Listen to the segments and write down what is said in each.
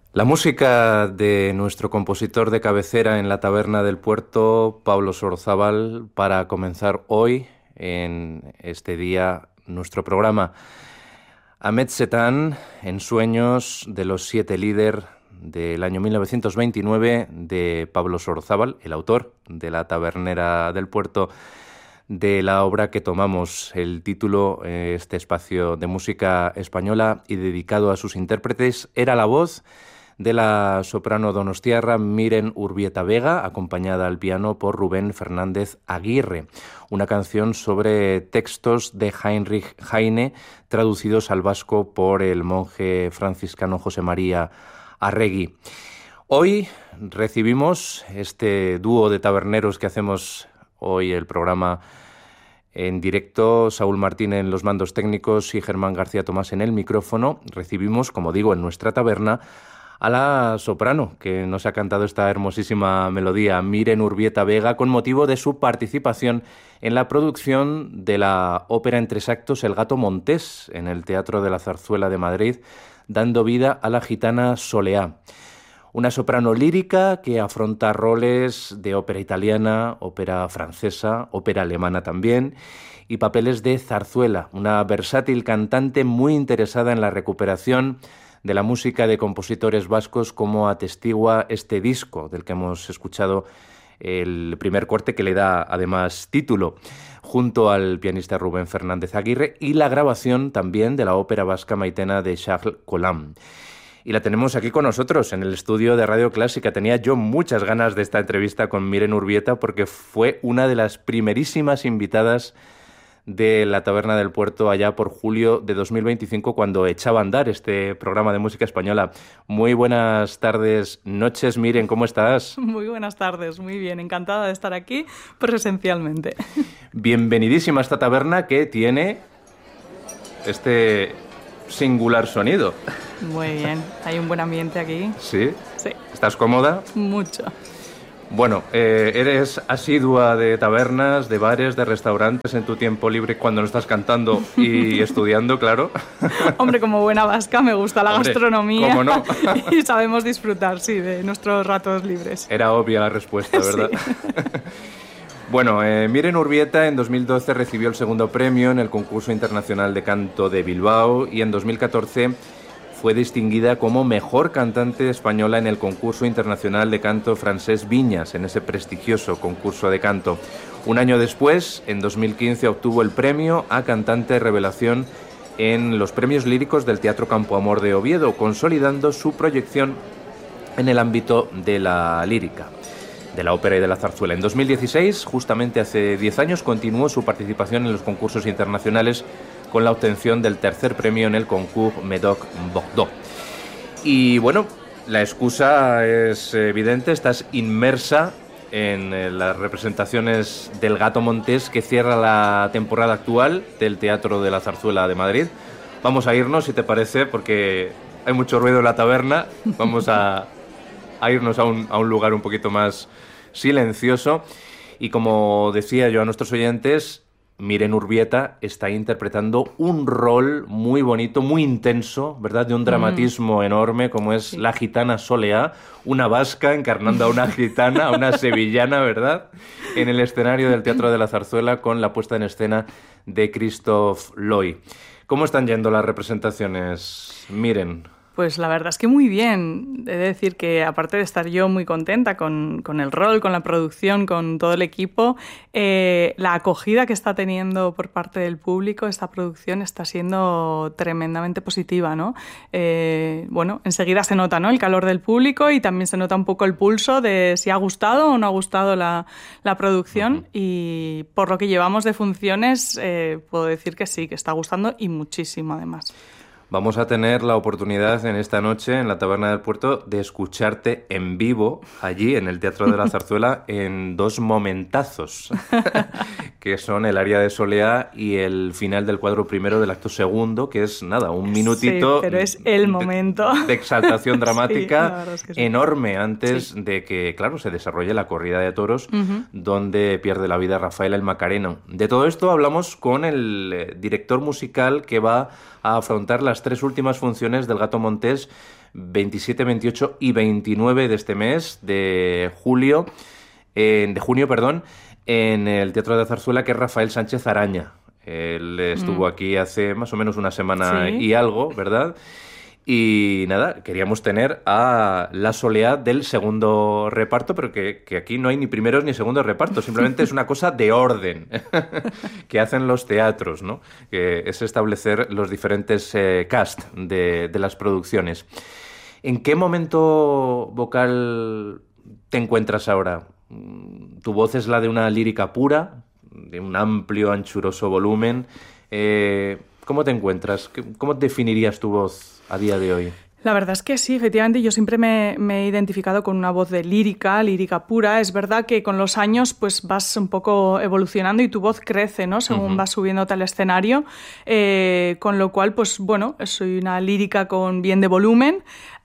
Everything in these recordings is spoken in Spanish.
La música de nuestro compositor de cabecera en la Taberna del Puerto, Pablo Sorozábal, para comenzar hoy, en este día, nuestro programa. Ahmed Setan, en Sueños de los Siete Líder del año 1929, de Pablo Sorozábal, el autor de la Tabernera del Puerto, de la obra que tomamos el título, este espacio de música española y dedicado a sus intérpretes, era la voz de la soprano donostiarra Miren Urbieta Vega, acompañada al piano por Rubén Fernández Aguirre, una canción sobre textos de Heinrich Heine, traducidos al vasco por el monje franciscano José María Arregui. Hoy recibimos este dúo de taberneros que hacemos hoy el programa en directo, Saúl Martín en los mandos técnicos y Germán García Tomás en el micrófono. Recibimos, como digo, en nuestra taberna a la soprano que nos ha cantado esta hermosísima melodía, Miren Urbieta Vega, con motivo de su participación en la producción de la ópera en 3 actos El Gato Montés en el Teatro de la Zarzuela de Madrid, dando vida a la gitana Soleá. Una soprano lírica que afronta roles de ópera italiana, ópera francesa, ópera alemana también, y papeles de zarzuela, una versátil cantante muy interesada en la recuperación de la música de compositores vascos, como atestigua este disco del que hemos escuchado el primer corte, que le da además título, junto al pianista Rubén Fernández Aguirre, y la grabación también de la ópera vasca Maitena de Charles Collam. Y la tenemos aquí con nosotros en el estudio de Radio Clásica. Tenía yo muchas ganas de esta entrevista con Miren Urbieta porque fue una de las primerísimas invitadas de la Taberna del Puerto allá por julio de 2025, cuando echaba a andar este programa de música española. Muy buenas tardes, noches, Miren, ¿cómo estás? Muy buenas tardes, muy bien, encantada de estar aquí presencialmente. Bienvenidísima a esta taberna que tiene este singular sonido. Muy bien, hay un buen ambiente aquí. ¿Sí? Sí. ¿Estás cómoda? Mucho. Bueno, eres asidua de tabernas, de bares, de restaurantes en tu tiempo libre cuando no estás cantando y estudiando, claro. Hombre, como buena vasca me gusta la gastronomía. ¿Cómo no? Y sabemos disfrutar, sí, de nuestros ratos libres. Era obvia la respuesta, ¿verdad? Sí. Bueno, Miren Urbieta en 2012 recibió el segundo premio en el Concurso Internacional de Canto de Bilbao y en 2014 fue distinguida como mejor cantante española en el Concurso Internacional de Canto Francés Viñas, en ese prestigioso concurso de canto. Un año después, en 2015, obtuvo el premio a Cantante Revelación en los Premios Líricos del Teatro Campo Amor de Oviedo, consolidando su proyección en el ámbito de la lírica, de la ópera y de la zarzuela. En 2016, justamente hace 10 años, continuó su participación en los concursos internacionales con la obtención del tercer premio en el Concours Médoc-Bordeaux. Y bueno, la excusa es evidente, estás inmersa en las representaciones del Gato Montés, que cierra la temporada actual del Teatro de la Zarzuela de Madrid. Vamos a irnos, si te parece, porque hay mucho ruido en la taberna. Vamos a irnos a un lugar un poquito más silencioso. Y como decía yo a nuestros oyentes, Miren Urbieta está interpretando un rol muy bonito, muy intenso, ¿verdad? De un dramatismo enorme, como es la gitana Soleá, una vasca encarnando a una gitana, a una sevillana, ¿verdad? En el escenario del Teatro de la Zarzuela, con la puesta en escena de Christophe Loy. ¿Cómo están yendo las representaciones, Miren? Pues la verdad es que muy bien. He de decir que, aparte de estar yo muy contenta con el rol, con la producción, con todo el equipo, la acogida que está teniendo por parte del público esta producción está siendo tremendamente positiva, ¿no? Bueno, enseguida se nota, ¿no?, el calor del público, y también se nota un poco el pulso de si ha gustado o no ha gustado la producción. Y por lo que llevamos de funciones, puedo decir que sí, que está gustando, y muchísimo además. Vamos a tener la oportunidad en esta noche en la Taberna del Puerto de escucharte en vivo allí en el Teatro de la Zarzuela en 2 momentazos, que son el aria de Soleá y el final del cuadro primero del acto segundo, que es nada, un minutito. Sí, pero es el momento de exaltación dramática, sí, es que sí, enorme antes de que, claro, se desarrolle la corrida de toros, donde pierde la vida Rafael el Macareno. De todo esto hablamos con el director musical que va a afrontar las 3 últimas funciones del Gato Montés, 27, 28 y 29 de este mes, de junio, en el Teatro de la Zarzuela, que es Rafael Sánchez Araña. Él estuvo aquí hace más o menos una semana y algo, ¿verdad? Y nada, queríamos tener a la Soleá del segundo reparto, pero que aquí no hay ni primeros ni segundos repartos, simplemente es una cosa de orden que hacen los teatros, ¿no? Que es establecer los diferentes cast de las producciones. ¿En qué momento vocal te encuentras ahora? Tu voz es la de una lírica pura, de un amplio, anchuroso volumen. ¿Cómo te encuentras? ¿Cómo definirías tu voz a día de hoy? La verdad es que sí, efectivamente, yo siempre me he identificado con una voz de lírica pura. Es verdad que con los años pues vas un poco evolucionando y tu voz crece, ¿no? Según vas subiéndote al escenario, con lo cual, pues bueno, soy una lírica con bien de volumen,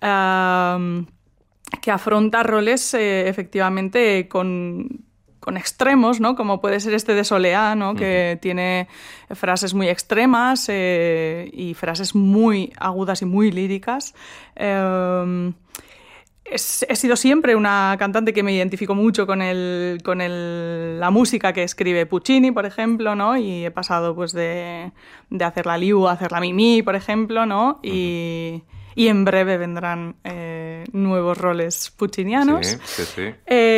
que afronta roles efectivamente con extremos, ¿no? Como puede ser este de Soleá, ¿no? Que tiene frases muy extremas y frases muy agudas y muy líricas. He sido siempre una cantante que me identifico mucho con la música que escribe Puccini, por ejemplo, ¿no? Y he pasado pues de hacer la Liu a hacer la Mimì, por ejemplo, ¿no? Y en breve vendrán nuevos roles puccinianos. Sí.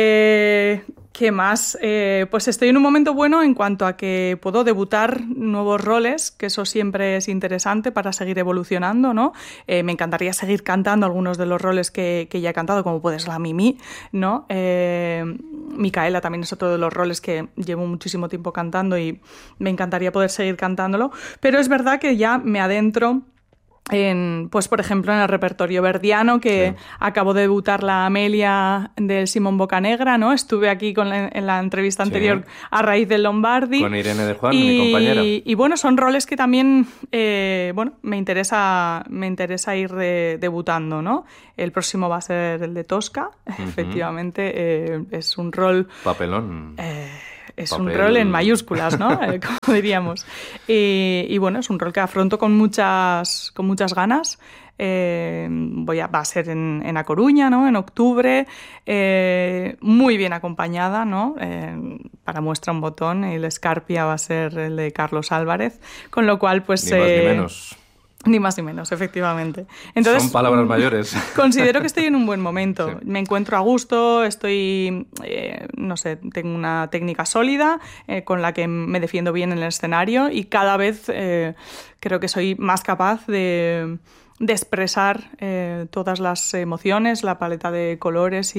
¿Qué más? Pues estoy en un momento bueno en cuanto a que puedo debutar nuevos roles, que eso siempre es interesante para seguir evolucionando, ¿no? Me encantaría seguir cantando algunos de los roles que ya he cantado, como puede ser la Mimì, ¿no? Micaela también es otro de los roles que llevo muchísimo tiempo cantando y me encantaría poder seguir cantándolo, pero es verdad que ya me adentro pues por ejemplo en el repertorio verdiano, que acabo de debutar la Amelia del Simón Boccanegra, ¿no? Estuve aquí en la entrevista anterior a raíz del Lombardi. Con Irene de Juan, mi compañera. Y bueno, son roles que también me interesa ir debutando, ¿no? El próximo va a ser el de Tosca, efectivamente, es un rol... Papelón. Es un rol en mayúsculas, ¿no? Como diríamos. Y bueno, es un rol que afronto con muchas ganas. Va a ser en A Coruña, ¿no? En octubre, muy bien acompañada, ¿no? Para muestra un botón, el Scarpia va a ser el de Carlos Álvarez, con lo cual pues... Ni más ni menos. Ni más ni menos, efectivamente. Entonces, son palabras mayores. Considero que estoy en un buen momento. Sí. Me encuentro a gusto, estoy, tengo una técnica sólida con la que me defiendo bien en el escenario y cada vez creo que soy más capaz de expresar todas las emociones, la paleta de colores y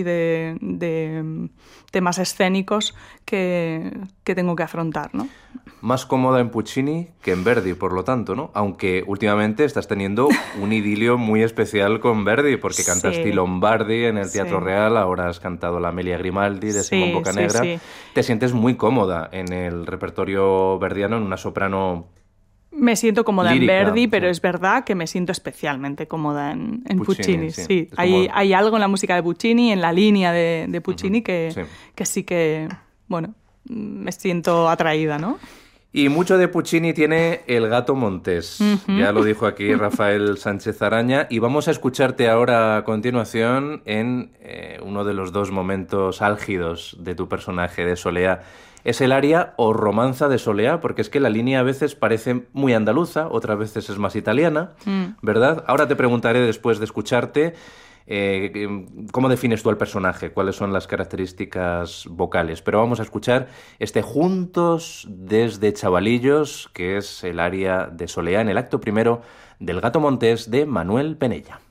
de temas escénicos que tengo que afrontar, ¿no? Más cómoda en Puccini que en Verdi, por lo tanto, ¿no? Aunque últimamente estás teniendo un idilio muy especial con Verdi, porque cantaste Lombardi en el Teatro Real, ahora has cantado la Amelia Grimaldi de Simón Boccanegra. Sí. Te sientes muy cómoda en el repertorio verdiano, en una soprano... Me siento cómoda lírica, en Verdi, pero sí. Es verdad que me siento especialmente cómoda en Puccini. Sí. Hay algo en la música de Puccini, en la línea de Puccini, que sí que, bueno, me siento atraída, ¿no? Y mucho de Puccini tiene El Gato Montés. Ya lo dijo aquí Rafael Sánchez Araña. Y vamos a escucharte ahora a continuación en uno de los 2 momentos álgidos de tu personaje de Soleá. Es el aria o romanza de Soleá, porque es que la línea a veces parece muy andaluza, otras veces es más italiana, ¿verdad? Ahora te preguntaré, después de escucharte, ¿cómo defines tú al personaje? ¿Cuáles son las características vocales? Pero vamos a escuchar Juntos desde Chavalillos, que es el aria de Soleá en el acto primero del Gato Montés de Manuel Penella.